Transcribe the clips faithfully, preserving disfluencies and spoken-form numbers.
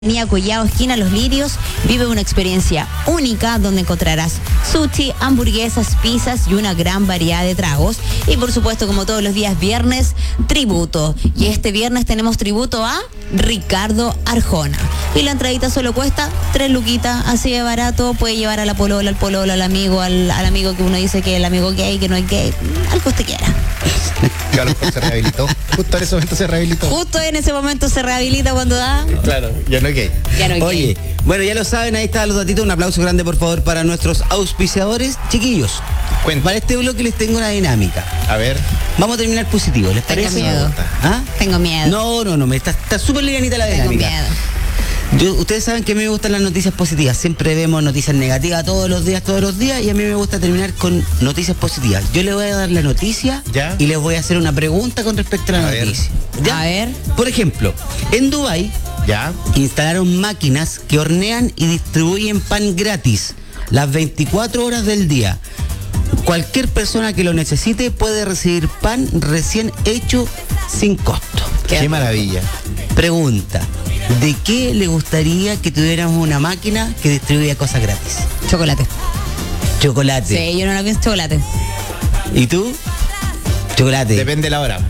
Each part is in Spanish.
Avenida Collao, esquina Los Lirios, vive una experiencia única donde encontrarás sushi, hamburguesas, pizzas y una gran variedad de tragos. Y por supuesto, como todos los días viernes, tributo. Y este viernes tenemos tributo a Ricardo Arjona. Y la entradita solo cuesta tres luquitas, así de barato. Puede llevar a la polola, al pololo, al amigo, al, al amigo que uno dice que es el amigo gay, que no es gay, al que usted quiera. Claro, pues se rehabilitó. Justo en ese momento se rehabilitó. Justo en ese momento se rehabilita cuando da. Claro, ya no es gay. Ya no es Oye, gay. bueno, ya lo saben, ahí están los datitos. Un aplauso grande, por favor, para nuestros auspiciadores. Chiquillos, Cuenta. para este bloque les tengo una dinámica. A ver. Vamos a terminar positivo, ¿les Tengo parece? miedo. ¿Ah? Tengo miedo. No, no, no, me está está súper livianita la Tengo dinámica. miedo. Yo, ustedes saben que a mí me gustan las noticias positivas. Siempre vemos noticias negativas todos los días, todos los días. Y a mí me gusta terminar con noticias positivas. Yo les voy a dar la noticia ¿Ya? y les voy a hacer una pregunta con respecto a la A ver. noticia. ¿Ya? A ver. Por ejemplo, en Dubái Ya. instalaron máquinas que hornean y distribuyen pan gratis las veinticuatro horas del día. Cualquier persona que lo necesite puede recibir pan recién hecho sin costo. Qué maravilla. Pregunta, ¿de qué le gustaría que tuviéramos una máquina que distribuya cosas gratis? Chocolate. Chocolate. Sí, yo no la pienso chocolate. ¿Y tú? Chocolate. Depende de la hora.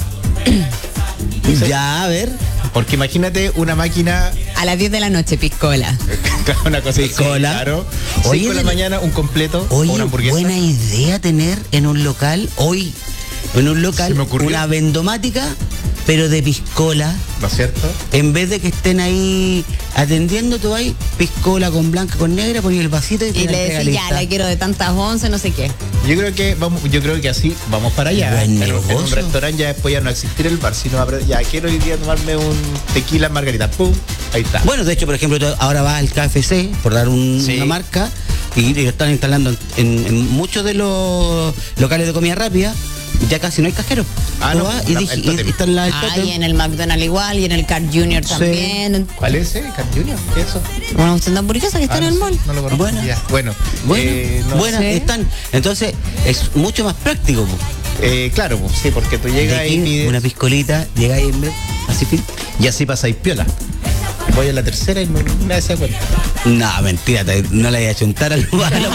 Ya, a ver. Porque imagínate una máquina. A las diez de la noche, piscola. Una cosa así, Piscola. claro. Oye, cinco de la de- mañana, un completo. o Oye, una hamburguesa. buena idea tener en un local, hoy, en un local, Se me ocurrió. una vendomática, pero de piscola. ¿No es cierto? En vez de que estén ahí atendiendo, tú vas, piscola con blanca, con negra, pones el vasito y te Y la le entrega decís, ya, lista. la quiero de tantas once, no sé qué. Yo creo que vamos, yo creo que así vamos para allá. Buen En, un- en un negocio. restaurante ya después ya no existir el bar, sino habrá- ya quiero hoy día tomarme un tequila margarita. ¡Pum! Ahí está. Bueno, de hecho, por ejemplo, tú ahora vas al K F C, por dar un- Sí. una marca, y, y lo están instalando en, en muchos de los locales de comida rápida. Ya casi no hay cajeros. Ah, Tú no, vas y, la- dij- el y- tótem. y están las Ah, y en el McDonald's igual, y en el Carl Junior Sí. también. ¿Cuál es ese? ¿Carl Junior? ¿Qué es eso? Una opción de hamburguesa que está Ah, en no el sé, mall. No lo conozco. Bueno. Ya. Bueno, Bueno, eh, no buenas sé. están. Entonces, es mucho más práctico. Po. Eh, claro, pues, sí, porque tú De llegas aquí, y pides. una piscolita, llegáis en vez, así fin. Y así pasáis piola. Voy a la tercera y no, nadie se da cuenta. No, mentira, te- no le voy a chuntar a los, a los,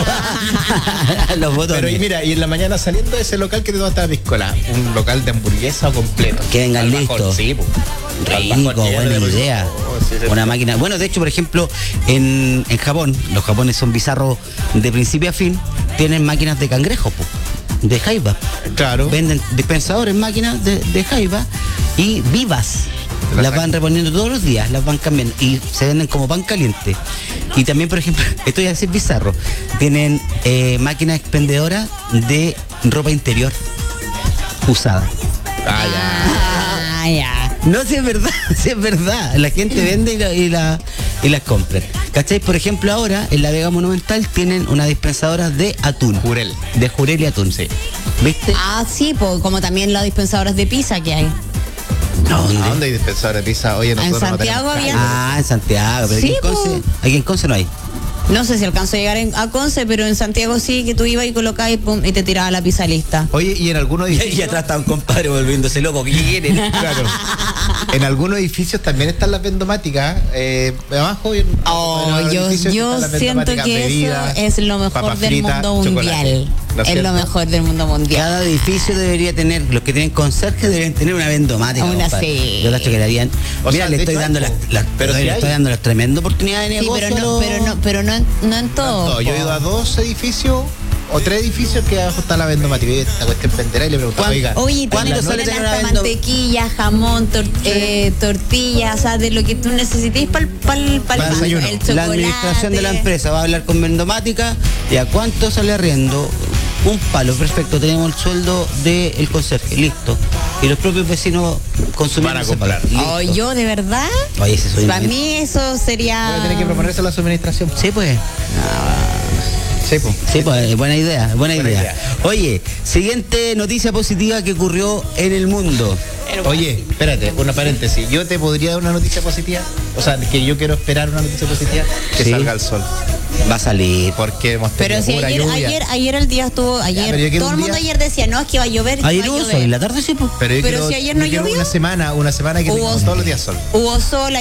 a los botones. Pero y mira, y en la mañana saliendo de ese local que te tomaste la piscola, un local de hamburguesa o completo. Que vengan Al bajón, listos. Sí, pues. Al Rico, bajón, lleno buena de rico. idea. Oh, sí, sí. Una máquina. Bueno, de hecho, por ejemplo, en, en Japón, los japoneses son bizarros de principio a fin, tienen máquinas de cangrejo, po, de jaiba. Claro. Venden dispensadores, máquinas de, de jaiba y vivas. Te las Las van sacan. reponiendo todos los días, las van cambiando y se venden como pan caliente. Y también, por ejemplo, esto ya es bizarro, tienen eh, máquinas expendedoras de ropa interior usada. Ah, ya. Ah, ya. No, si es verdad, si es verdad. La gente vende y, la, y, la, y las compra. ¿Cachai? Por ejemplo, ahora en la Vega Monumental tienen una dispensadora de atún. Jurel. De jurel y atún. Sí. ¿Viste? Ah, sí, po, como también las dispensadoras de pizza que hay. ¿Dónde? ¿A dónde hay dispensador de pizza? Oye, nosotros no Santiago tenemos había- calle. Ah, en Santiago. Pero Sí, aquí, en Conce, aquí en Conce no hay. No sé si alcanzo a llegar en- a Conce, pero en Santiago sí, que tú ibas y colocabas y, pum, y te tiraba la pizza lista. Oye, y en algunos Y, edificios. y atrás está un compadre volviéndose loco. ¿Qué quieren? Claro. En algunos edificios también están las vendomáticas. Eh, abajo. y en- Oh, en otros yo, edificios yo están las siento vendomáticas, que bebidas, eso es lo mejor papas del fritas, mundo chocolate. mundial. ¿No Es cierto? lo mejor del mundo mundial. Cada edificio debería tener, los que tienen conserje deberían tener una vendomática. Una, compadre. sí. Yo cacho que le harían. O Mira, sea, le de estoy hecho dando hay, las, po. las- Pero le sí estoy hay. dando las tremendas oportunidades de Sí, negocio. pero no, los- pero no, pero no en, no en todo. No, yo he po. ido a dos edificios o tres edificios que abajo está la vendomática. Y esta cuestión venderá y le preguntaba, ¿Cuán- oiga, Oye, ¿Cuándo tienen, sale tienen tener hasta una vendo- mantequilla, jamón, tor- eh, tortillas, o sea, de lo que tú necesites para el pal, pal, Para el desayuno. el chocolate. La administración de la empresa va a hablar con vendomática y a cuánto sale arriendo. Un palo, perfecto, tenemos el sueldo del conserje, listo. Y los propios vecinos consumiendo Van a ese comprar. palo, listo. Oh, yo de verdad, Oye, ese soy para un- mí eso sería... voy a tener que proponerse a la administración. Sí, pues. Sí, pues. Sí, pues, buena idea, buena, Buena idea. idea. Oye, siguiente noticia positiva que ocurrió en el mundo. Oye, espérate, una paréntesis. Yo te podría dar una noticia positiva. O sea, que yo quiero esperar una noticia positiva. Que Sí. salga el sol. Va a salir. Porque hemos Pero tenido si pura ayer, lluvia. ayer, ayer el día estuvo, ayer, pero yo quiero todo el un mundo día- ayer decía, no, es que va a llover, que Ayer va a hubo llover. sol, en la tarde sí, pues. Pero, yo Pero quiero- si ayer yo no quiero llovió. una semana, una semana que Hubo- tengamos todos los días sol. Hubo sol,